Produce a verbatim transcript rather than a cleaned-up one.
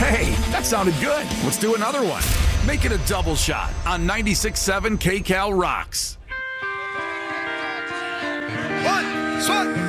Hey, that sounded good. Let's do another one. Make it a double shot on ninety-six point seven K Cal Rocks. One, swing.